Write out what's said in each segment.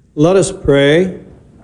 Let us pray.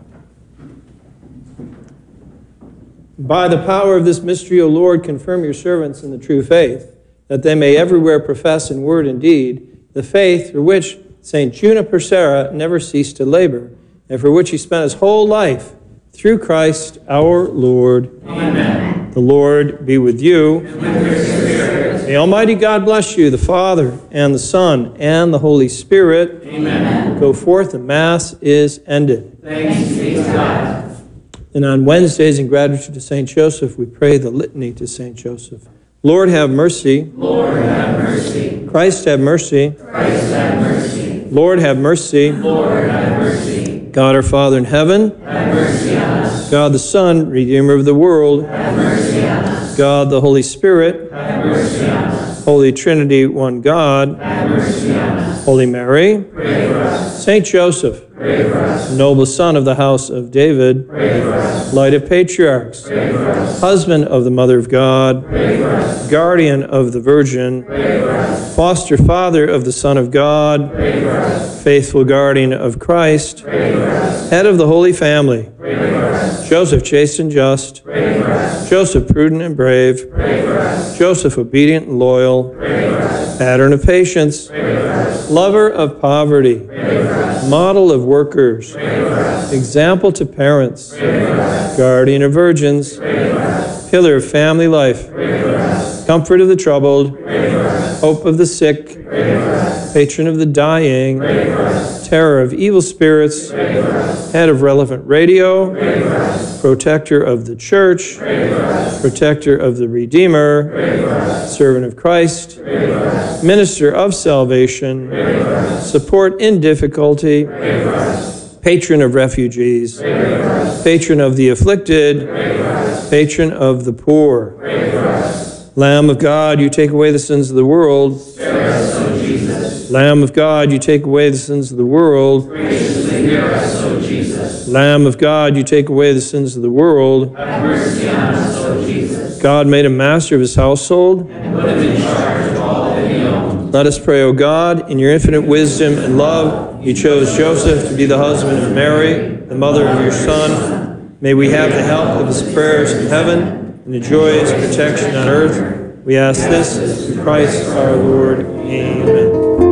By the power of this mystery, O Lord, confirm your servants in the true faith, that they may everywhere profess in word and deed the faith for which St. Juniper Serra never ceased to labor, and for which he spent his whole life, through Christ our Lord. Amen. The Lord be with you. And with your spirit. May Almighty God bless you, the Father, and the Son, and the Holy Spirit. Amen. Go forth, the Mass is ended. Thanks be to God. And on Wednesdays, in gratitude to St. Joseph, we pray the litany to St. Joseph. Lord, have mercy. Lord, have mercy. Christ, have mercy. Christ, have mercy. Lord, have mercy. Lord, have mercy. God, our Father in heaven, Have mercy on us. God, the Son, Redeemer of the world, Have mercy on us. God, the Holy Spirit, Have mercy on us. Holy Trinity, one God, Have mercy on us. Holy Mary, Pray for us. Saint Joseph, Pray for us. noble Son of the house of David, Pray for us. Light of patriarchs, Pray for us. husband of the Mother of God, Pray for us. guardian of the Virgin, Pray for us. foster father of the Son of God, Pray for us. faithful guardian of Christ, Pray for us. head of the Holy Family, Pray for us. Joseph chaste and just, Pray for us. Joseph prudent and brave, Pray for us. Joseph obedient and loyal, Pray for us. pattern of patience, Pray for us. lover of poverty, Pray for us. model of workers, Pray for us. example to parents, Pray for us. guardian of virgins, Pray for us. pillar of family life, Pray for us. comfort of the troubled, Pray for us. hope of the sick, Pray for us. patron of the dying, Pray for us. terror of evil spirits, Pray for us. head of relevant radio, Pray for us. protector of the church, Pray for us. protector of the Redeemer, Pray for us. servant of Christ, Pray for us. minister of salvation, Pray for us. support in difficulty, Pray for us. patron of refugees, Pray for us. patron of the afflicted, Pray for us. patron of the poor. Pray for us. Lamb of God, you take away the sins of the world. Spare us, O Jesus. Lamb of God, you take away the sins of the world. Graciously hear us, O Jesus. Lamb of God, you take away the sins of the world. Have mercy on us, O Jesus. God made him master of his household. And put him in charge of all that he owned. Let us pray, O God, in your infinite wisdom and love, you chose Joseph to be the husband of Mary, the mother of your Son. May we have the help of his prayers in heaven and enjoy his protection on earth. We ask this through Christ our Lord. Amen.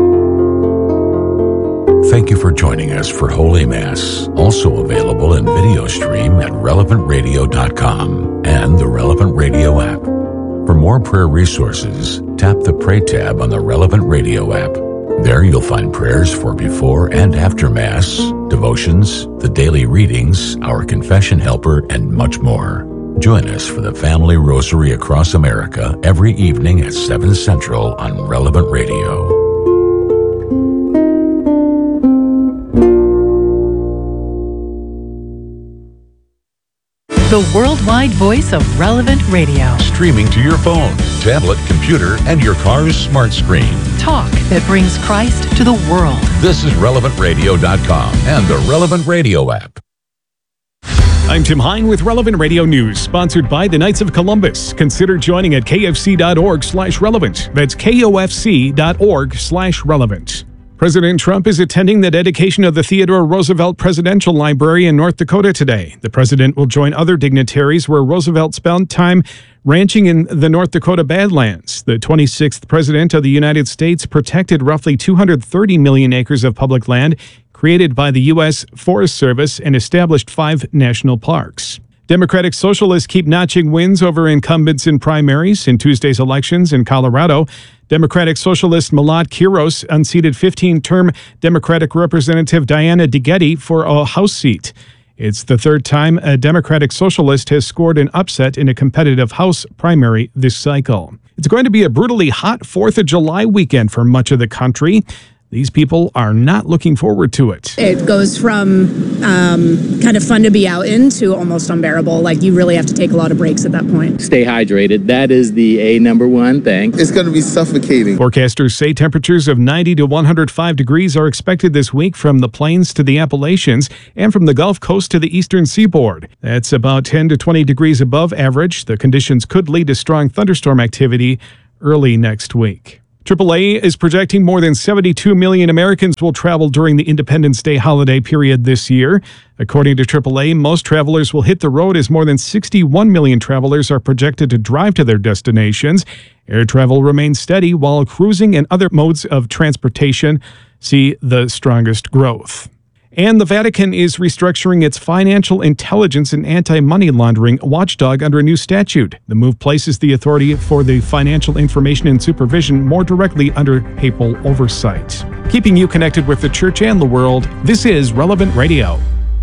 Thank you for joining us for Holy Mass, also available in video stream at relevantradio.com and the Relevant Radio app. For more prayer resources, tap the Pray tab on the Relevant Radio app. There you'll find prayers for before and after Mass, devotions, the daily readings, our confession helper, and much more. Join us for the Family Rosary across America every evening at 7 Central on Relevant Radio. The worldwide voice of Relevant Radio. Streaming to your phone, tablet, computer, and your car's smart screen. Talk that brings Christ to the world. This is RelevantRadio.com and the Relevant Radio app. I'm Tim Hine with Relevant Radio News, sponsored by the Knights of Columbus. Consider joining at kfc.org/relevant. That's kofc.org/relevant. President Trump is attending the dedication of the Theodore Roosevelt Presidential Library in North Dakota today. The president will join other dignitaries where Roosevelt spent time ranching in the North Dakota Badlands. The 26th President of the United States protected roughly 230 million acres of public land created by the U.S. Forest Service and established 5 national parks. Democratic Socialists keep notching wins over incumbents in primaries. In Tuesday's elections in Colorado, Democratic Socialist Milad Quiros unseated 15-term Democratic Representative Diana DeGetti for a House seat. It's the third time a Democratic Socialist has scored an upset in a competitive House primary this cycle. It's going to be a brutally hot 4th of July weekend for much of the country. These people are not looking forward to it. It goes from kind of fun to be out in to almost unbearable. Like, you really have to take a lot of breaks at that point. Stay hydrated. That is the number one thing. It's going to be suffocating. Forecasters say temperatures of 90 to 105 degrees are expected this week from the plains to the Appalachians and from the Gulf Coast to the eastern seaboard. That's about 10 to 20 degrees above average. The conditions could lead to strong thunderstorm activity early next week. AAA is projecting more than 72 million Americans will travel during the Independence Day holiday period this year. According to AAA, most travelers will hit the road as more than 61 million travelers are projected to drive to their destinations. Air travel remains steady while cruising and other modes of transportation see the strongest growth. And the Vatican is restructuring its financial intelligence and anti-money laundering watchdog under a new statute. The move places the authority for the financial information and supervision more directly under papal oversight. Keeping you connected with the church and the world, this is Relevant Radio.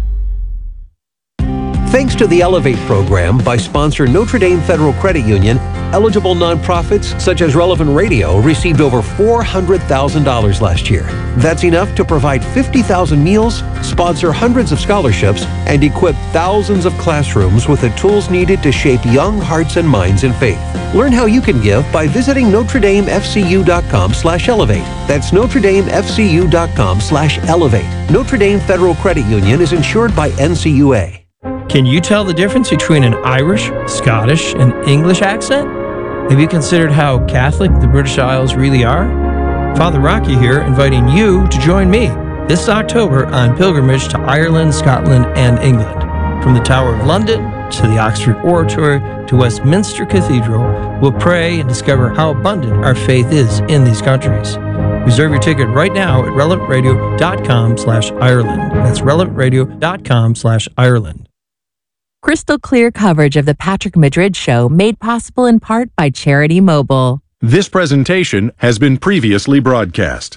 Thanks to the Elevate program by sponsor Notre Dame Federal Credit Union, eligible nonprofits such as Relevant Radio received over $400,000 last year. That's enough to provide 50,000 meals, sponsor hundreds of scholarships, and equip thousands of classrooms with the tools needed to shape young hearts and minds in faith. Learn how you can give by visiting NotreDameFCU.com/elevate. That's NotreDameFCU.com/elevate. Notre Dame Federal Credit Union is insured by NCUA. Can you tell the difference between an Irish, Scottish, and English accent? Have you considered how Catholic the British Isles really are? Father Rocky here, inviting you to join me this October on pilgrimage to Ireland, Scotland, and England. From the Tower of London to the Oxford Oratory to Westminster Cathedral, we'll pray and discover how abundant our faith is in these countries. Reserve your ticket right now at relevantradio.com/Ireland. That's relevantradio.com/Ireland. Crystal clear coverage of the Patrick Madrid Show made possible in part by Charity Mobile. This presentation has been previously broadcast.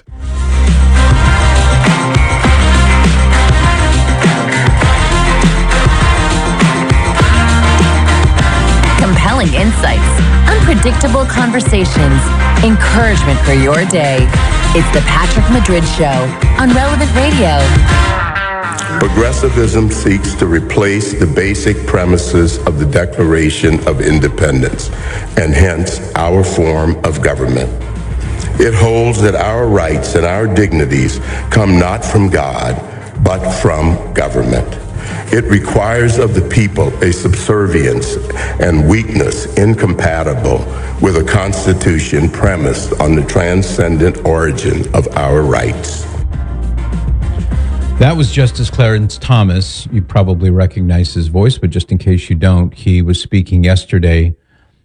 Compelling insights, unpredictable conversations, encouragement for your day. It's the Patrick Madrid Show on Relevant Radio. Progressivism seeks to replace the basic premises of the Declaration of Independence, and hence our form of government. It holds that our rights and our dignities come not from God, but from government. It requires of the people a subservience and weakness incompatible with a constitution premised on the transcendent origin of our rights. That was Justice Clarence Thomas. You probably recognize his voice, but just in case you don't, he was speaking yesterday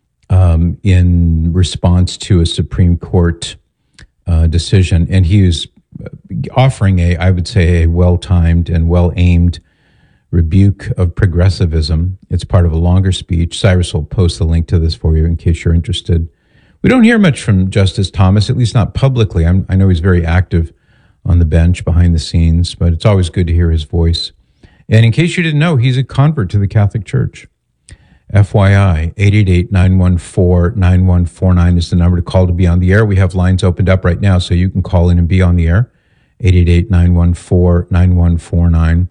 in response to a Supreme Court decision, and he was offering I would say, a well-timed and well-aimed rebuke of progressivism. It's part of a longer speech. Cyrus will post the link to this for you in case you're interested. We don't hear much from Justice Thomas, at least not publicly. I know he's very active on the bench behind the scenes, but it's always good to hear his voice. And in case you didn't know, he's a convert to the Catholic Church. FYI, 888-914-9149 is the number to call to be on the air. We have lines opened up right now, so you can call in and be on the air. 888-914-9149.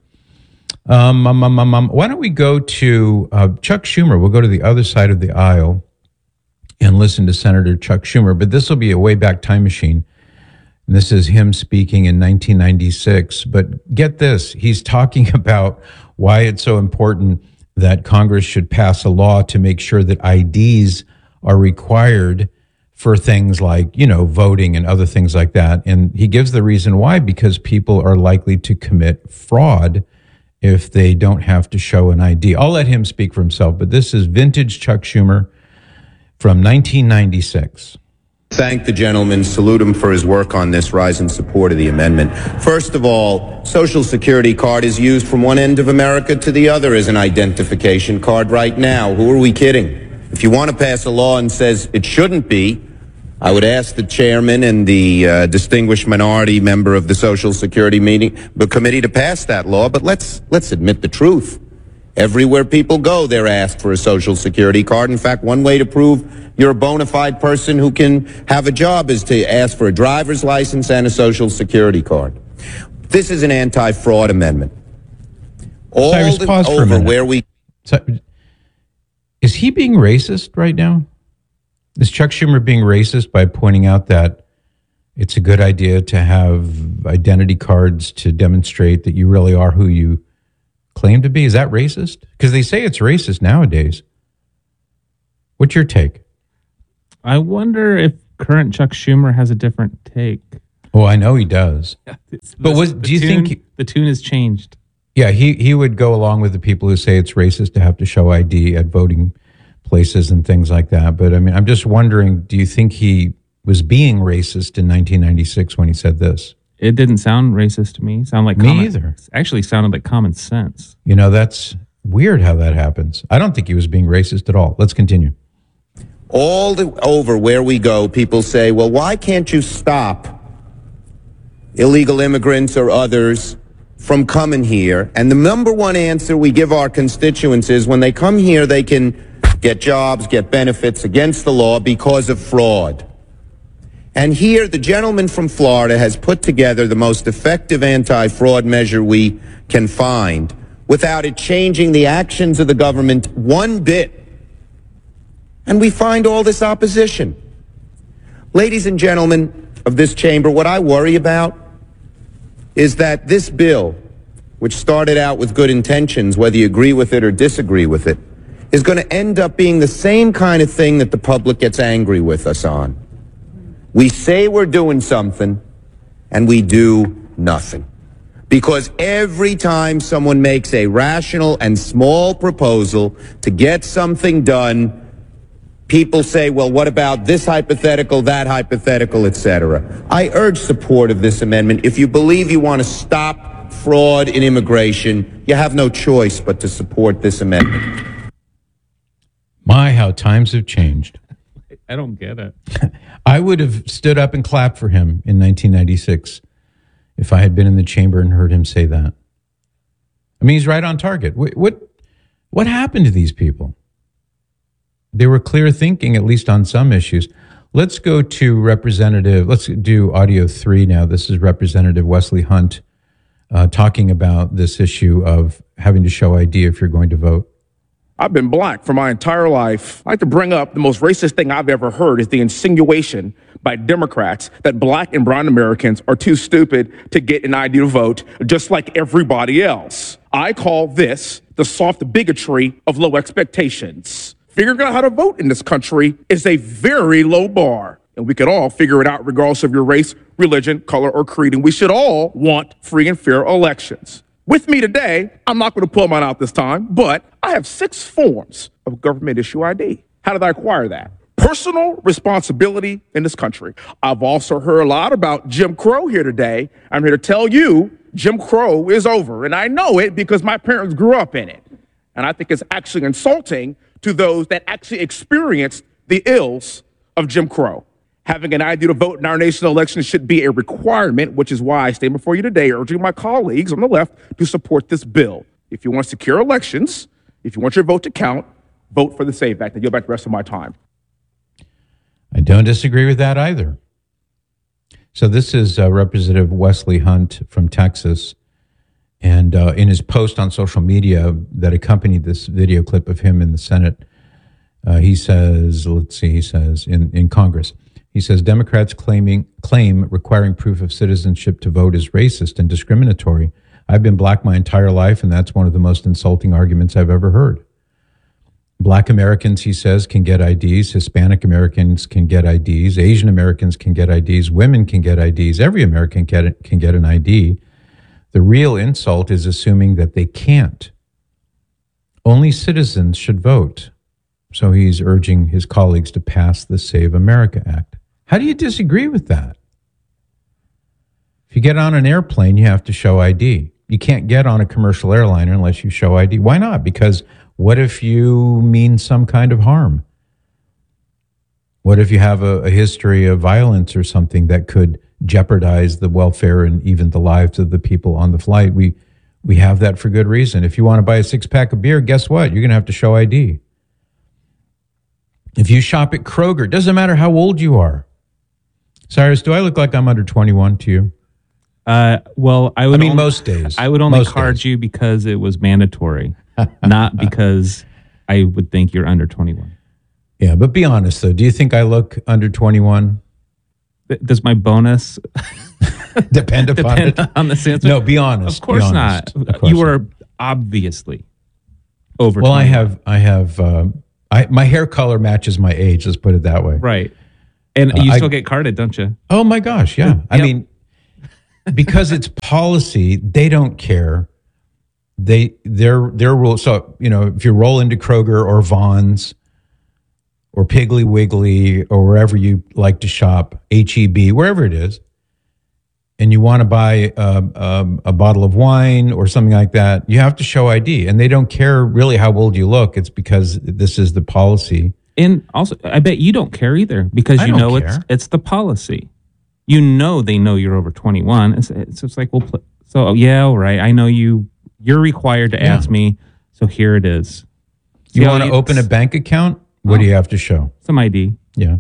Why don't we go to Chuck Schumer? We'll go to the other side of the aisle and listen to Senator Chuck Schumer, but this will be a way back time machine. And this is him speaking in 1996. But get this, he's talking about why it's so important that Congress should pass a law to make sure that IDs are required for things like, voting and other things like that. And he gives the reason why, because people are likely to commit fraud if they don't have to show an ID. I'll let him speak for himself, but this is vintage Chuck Schumer from 1996. Thank the gentleman, salute him for his work on this, rise in support of the amendment. First of all, Social Security card is used from one end of America to the other as an identification card right now. Who are we kidding? If you want to pass a law and says it shouldn't be, I would ask the chairman and the distinguished minority member of the Social Security committee to pass that law, but let's admit the truth. Everywhere people go, they're asked for a Social Security card. In fact, one way to prove you're a bona fide person who can have a job is to ask for a driver's license and a Social Security card. This is an anti-fraud amendment. Cyrus, pause for a minute. Where we... Is he being racist right now? Is Chuck Schumer being racist by pointing out that it's a good idea to have identity cards to demonstrate that you really are who you claim to be? Is that racist? Because they say it's racist nowadays. What's your take? I wonder if current Chuck Schumer has a different take. Oh, I know he does. But do you think the tune has changed? Yeah, he would go along with the people who say it's racist to have to show ID at voting places and things like that. But I mean, I'm just wondering, do you think he was being racist in 1996 when he said this? It didn't sound racist to me. Sound like either. Actually, sounded like common sense. You know, that's weird how that happens. I don't think he was being racist at all. Let's continue. Over where we go, people say, well, why can't you stop illegal immigrants or others from coming here? And the number one answer we give our constituents is when they come here, they can get jobs, get benefits against the law because of fraud. And here, the gentleman from Florida has put together the most effective anti-fraud measure we can find without it changing the actions of the government one bit. And we find all this opposition. Ladies and gentlemen of this chamber, what I worry about is that this bill, which started out with good intentions, whether you agree with it or disagree with it, is going to end up being the same kind of thing that the public gets angry with us on. We say we're doing something, and we do nothing. Because every time someone makes a rational and small proposal to get something done, people say, well, what about this hypothetical, that hypothetical, etc. I urge support of this amendment. If you believe you want to stop fraud in immigration, you have no choice but to support this amendment. My, how times have changed. I don't get it. I would have stood up and clapped for him in 1996 if I had been in the chamber and heard him say that. I mean, he's right on target. What happened to these people? They were clear thinking, at least on some issues. Let's go to let's do audio 3 now. This is Representative Wesley Hunt talking about this issue of having to show ID if you're going to vote. I've been black for my entire life. I like to bring up the most racist thing I've ever heard is the insinuation by Democrats that black and brown Americans are too stupid to get an ID to vote, just like everybody else. I call this the soft bigotry of low expectations. Figuring out how to vote in this country is a very low bar, and we can all figure it out regardless of your race, religion, color, or creed, and we should all want free and fair elections. With me today, I'm not going to pull mine out this time, but I have 6 forms of government issue ID. How did I acquire that? Personal responsibility in this country. I've also heard a lot about Jim Crow here today. I'm here to tell you Jim Crow is over, and I know it because my parents grew up in it. And I think it's actually insulting to those that actually experienced the ills of Jim Crow. Having an ID to vote in our nation's elections should be a requirement, which is why I stand before you today urging my colleagues on the left to support this bill. If you want secure elections, if you want your vote to count, vote for the SAVE Act. I yield back the rest of my time. I don't disagree with that either. So this is Representative Wesley Hunt from Texas. And in his post on social media that accompanied this video clip of him in the Senate, he says, in Congress, he says, Democrats claim requiring proof of citizenship to vote is racist and discriminatory. I've been black my entire life, and that's one of the most insulting arguments I've ever heard. Black Americans, he says, can get IDs. Hispanic Americans can get IDs. Asian Americans can get IDs. Women can get IDs. Every American can get an ID. The real insult is assuming that they can't. Only citizens should vote. So he's urging his colleagues to pass the Save America Act. How do you disagree with that? If you get on an airplane, you have to show ID. You can't get on a commercial airliner unless you show ID. Why not? Because what if you mean some kind of harm? What if you have a history of violence or something that could jeopardize the welfare and even the lives of the people on the flight? We have that for good reason. If you want to buy a 6-pack of beer, guess what? You're going to have to show ID. If you shop at Kroger, it doesn't matter how old you are. Cyrus, do I look like I'm under 21 to you? Well, most days. I would only card you because it was mandatory, not because I would think you're under 21. Yeah, but be honest, though. Do you think I look under 21? Does my bonus depend on this answer? No, be honest. Of course not. You were obviously over 21. Well, I have my hair color matches my age. Let's put it that way. Right. And you still get carded, don't you? Oh my gosh, yeah. I mean, because it's policy, they don't care. Their rules. So, if you roll into Kroger or Vons or Piggly Wiggly or wherever you like to shop, H-E-B, wherever it is, and you want to buy a bottle of wine or something like that, you have to show ID. And they don't care really how old you look. It's because this is the policy. And also, I bet you don't care either because it's the policy. They know you're over 21. It's like, well, all right. I know you're required to ask me. So here it is. You want to open a bank account? What do you have to show? Some ID. Yeah.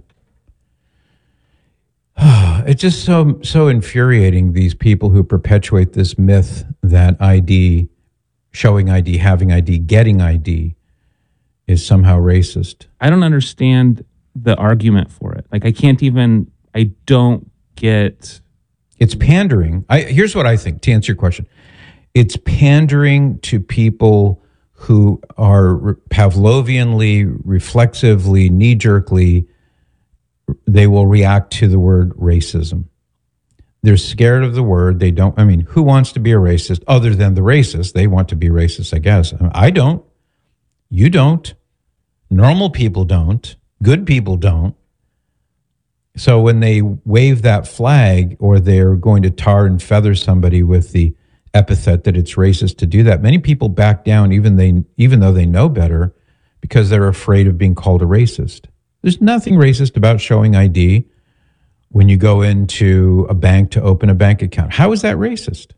It's just so infuriating, these people who perpetuate this myth that ID, showing ID, having ID, getting ID is somehow racist. I don't understand the argument for it. Like, I don't get. It's pandering. Here's what I think, to answer your question. It's pandering to people who are Pavlovianly, reflexively, knee-jerkly, they will react to the word racism. They're scared of the word. Who wants to be a racist other than the racist? They want to be racist, I guess. I don't. You don't. Normal people don't. Good people don't. So when they wave that flag or they're going to tar and feather somebody with the epithet that it's racist to do that, many people back down even though they know better because they're afraid of being called a racist. There's nothing racist about showing ID when you go into a bank to open a bank account. How is that racist?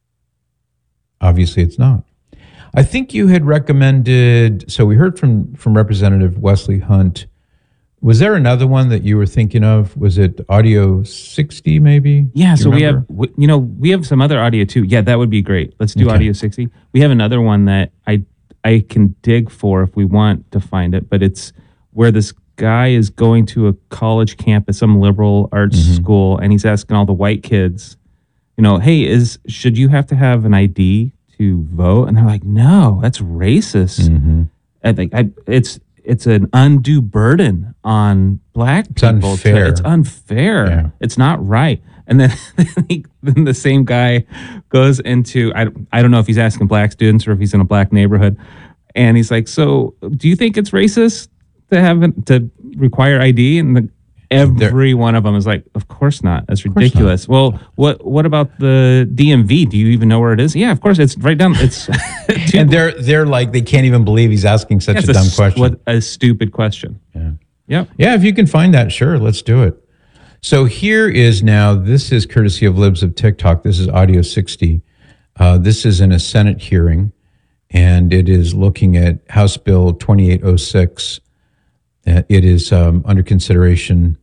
Obviously, it's not. I think you had recommended, so we heard from Representative Wesley Hunt. Was there another one that you were thinking of? Was it Audio 60 maybe? Yeah, so we have some other audio too. Yeah, that would be great. Let's do Audio 60. We have another one that I can dig for if we want to find it, but it's where this guy is going to a college campus, some liberal arts school, and he's asking all the white kids, hey, should you have to have an ID to vote? And they're like, no, that's racist. I think it's an undue burden on black people. It's unfair. Yeah. It's not right. And then then the same guy goes into, I don't know if he's asking black students or if he's in a black neighborhood, and he's like, so do you think it's racist to require ID? And every one of them is like, of course not. That's ridiculous. Well, what about the DMV? Do you even know where it is? Yeah, of course. It's right down. It's and they're like, they can't even believe he's asking such a dumb question. What a stupid question. Yeah. Yep. Yeah. If you can find that, sure, let's do it. So here is now. This is courtesy of Libs of TikTok. This is Audio 60. This is in a Senate hearing, and it is looking at House Bill 2806. It is under consideration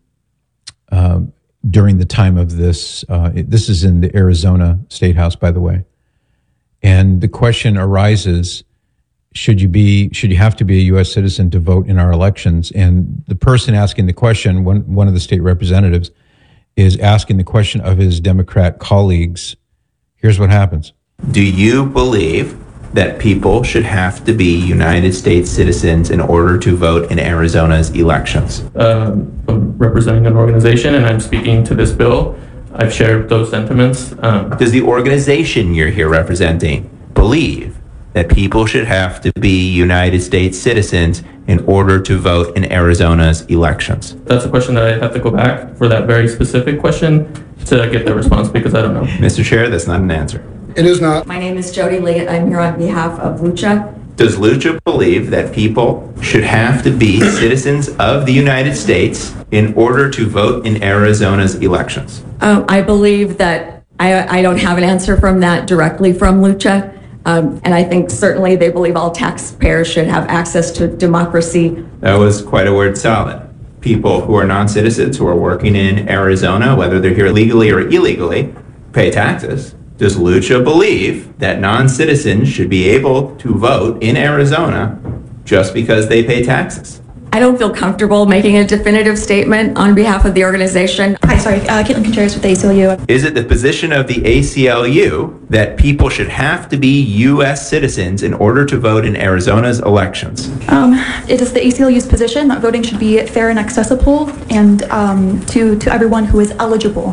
during the time of this. This is in the Arizona State House, by the way. And the question arises, should you have to be a U.S. citizen to vote in our elections? And the person asking the question, one of the state representatives, is asking the question of his Democrat colleagues. Here's what happens. Do you believe that people should have to be United States citizens in order to vote in Arizona's elections? I'm representing an organization and I'm speaking to this bill. I've shared those sentiments. Does the organization you're here representing believe that people should have to be United States citizens in order to vote in Arizona's elections? That's a question that I have to go back for that very specific question to get the response because I don't know. Mr. Chair, that's not an answer. It is not. My name is Jody Lee. I'm here on behalf of Lucha. Does Lucha believe that people should have to be citizens of the United States in order to vote in Arizona's elections? I believe that I don't have an answer from that directly from Lucha. And I think certainly they believe all taxpayers should have access to democracy. That was quite a word salad. People who are non-citizens who are working in Arizona, whether they're here legally or illegally, pay taxes. Does Lucha believe that non-citizens should be able to vote in Arizona just because they pay taxes? I don't feel comfortable making a definitive statement on behalf of the organization. Hi, sorry, Caitlin Contreras with the ACLU. Is it the position of the ACLU that people should have to be U.S. citizens in order to vote in Arizona's elections? It is the ACLU's position that voting should be fair and accessible and to everyone who is eligible.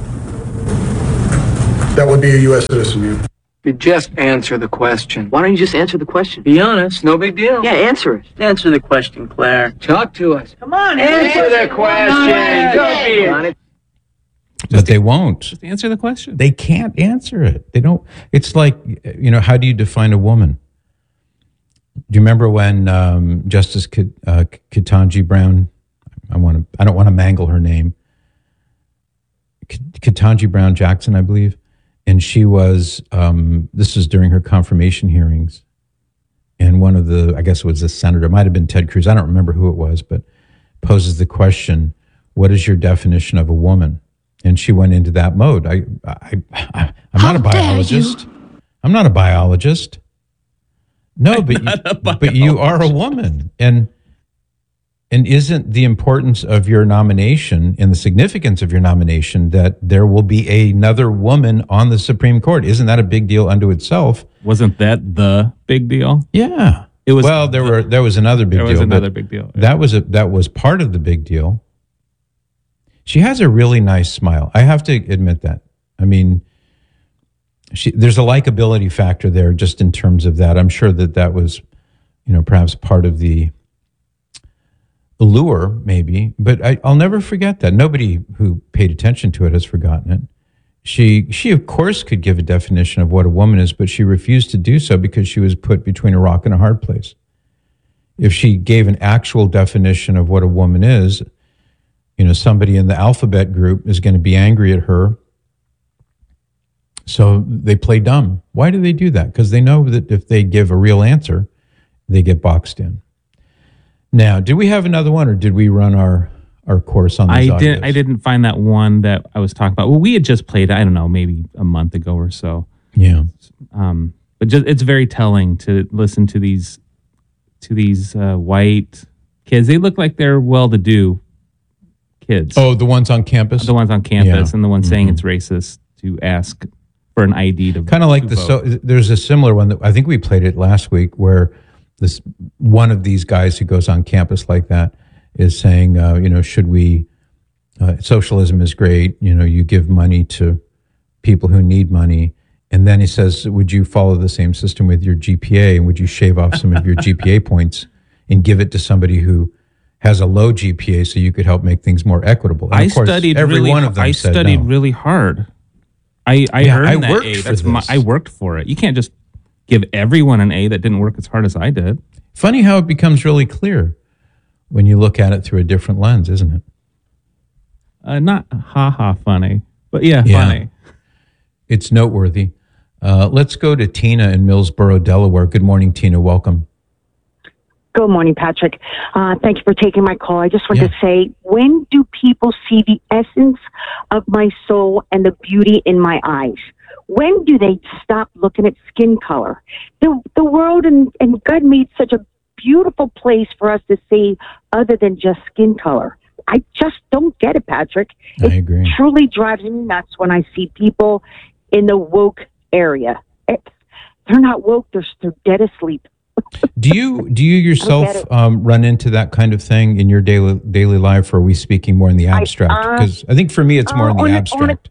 That would be a U.S. citizen, yeah. Just answer the question. Why don't you just answer the question? Be honest, no big deal. Yeah, answer it. Answer the question, Claire. Talk to us. Come on, Answer the question. Don't be it. But they won't. Just answer the question. They can't answer it. They don't. It's like, how do you define a woman? Do you remember when Justice Ketanji Brown, I don't want to mangle her name, Ketanji Brown Jackson, I believe, and she was, this was during her confirmation hearings, and one of the, I guess it was a senator, it might have been Ted Cruz, I don't remember who it was, but poses the question, what is your definition of a woman? And she went into that mode. I'm not a biologist. I'm not a biologist. No, but you are a woman. And isn't the importance of your nomination and the significance of your nomination that there will be another woman on the Supreme Court? Isn't that a big deal unto itself? Wasn't that the big deal? Yeah. It was. Well, there was another big deal. There was another big deal. That was part of the big deal. She has a really nice smile. I have to admit that. I mean, there's a likability factor there just in terms of that. I'm sure that was, perhaps part of the allure, maybe. But I'll never forget that. Nobody who paid attention to it has forgotten it. She of course could give a definition of what a woman is, but she refused to do so because she was put between a rock and a hard place. If she gave an actual definition of what a woman is, somebody in the alphabet group is going to be angry at her. So they play dumb. Why do they do that? Because they know that if they give a real answer, they get boxed in. Now, did we have another one, or did we run our course on these audios? I didn't find that one that I was talking about. Well, we had just played, I don't know, maybe a month ago or so. Yeah. But it's very telling to listen to these white kids. They look like they're well-to-do kids. Oh, the ones on campus? The ones on campus, and the ones saying it's racist to ask for an ID to kind of like there's a similar one that I think we played it last week where one of these guys who goes on campus like that is saying, should we, socialism is great, you give money to people who need money. And then he says, would you follow the same system with your GPA? And would you shave off some of your GPA points and give it to somebody who has a low GPA so you could help make things more equitable? And I studied really hard. I earned that A. I worked for it. You can't just give everyone an A that didn't work as hard as I did. Funny how it becomes really clear when you look at it through a different lens, isn't it? Not funny, but funny. It's noteworthy. Let's go to Tina in Millsboro, Delaware. Good morning, Tina. Welcome. Good morning, Patrick. Thank you for taking my call. I just want to say, when do people see the essence of my soul and the beauty in my eyes? When do they stop looking at skin color? The world and God made such a beautiful place for us to see other than just skin color. I just don't get it, Patrick. I agree. It truly drives me nuts when I see people in the woke area. They're not woke, they're dead asleep. Do you yourself run into that kind of thing in your daily life, or are we speaking more in the abstract? Because I think for me it's more in the abstract.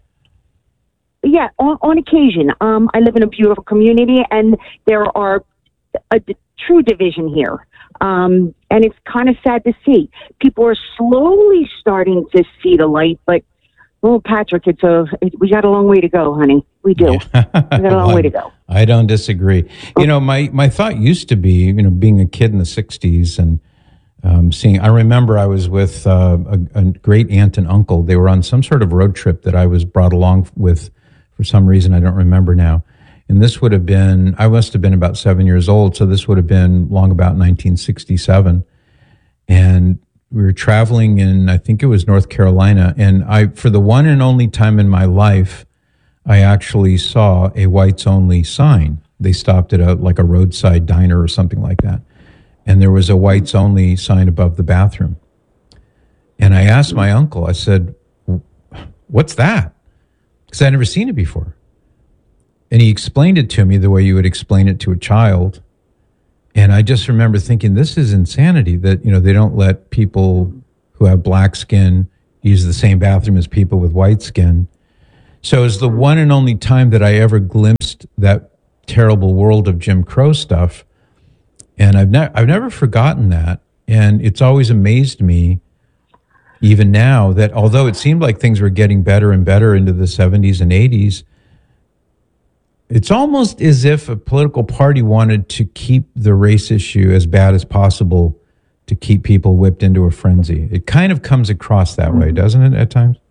On occasion. I live in a beautiful community, and there are a true division here. And it's kind of sad to see. People are slowly starting to see the light, but Patrick, we got a long way to go, honey. We do. We got a long way to go. I don't disagree. My thought used to be, being a kid in the 60s and I remember I was with a great aunt and uncle. They were on some sort of road trip that I was brought along with for some reason. I don't remember now. And this would have been, I must have been about 7 years old. So this would have been long about 1967. And we were traveling in, I think it was North Carolina. And for the one and only time in my life, I actually saw a whites only sign. They stopped at a roadside diner or something like that. and there was a whites only sign above the bathroom. And I asked my uncle, I said, what's that? Because I'd never seen it before. And he explained it to me the way you would explain it to a child. And I just remember thinking, this is insanity that, they don't let people who have black skin use the same bathroom as people with white skin. So it was the one and only time that I ever glimpsed that terrible world of Jim Crow stuff. And I've never forgotten that. And it's always amazed me, even now, that although it seemed like things were getting better and better into the 70s and 80s, it's almost as if a political party wanted to keep the race issue as bad as possible to keep people whipped into a frenzy. It kind of comes across that way, doesn't it, at times?